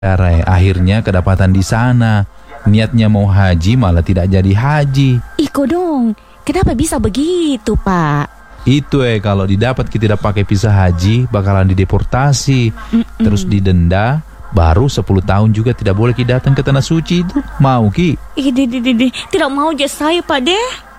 Akhirnya kedapatan di sana. Niatnya mau haji malah tidak jadi haji. Iko dong, kenapa bisa begitu, Pak? Itu kalau didapat kita tidak pakai visa haji bakalan dideportasi, terus didenda. Baru 10 tahun juga tidak boleh kita datang ke tanah suci itu. Mau Ki? Tidak mau aja saya, Pak deh.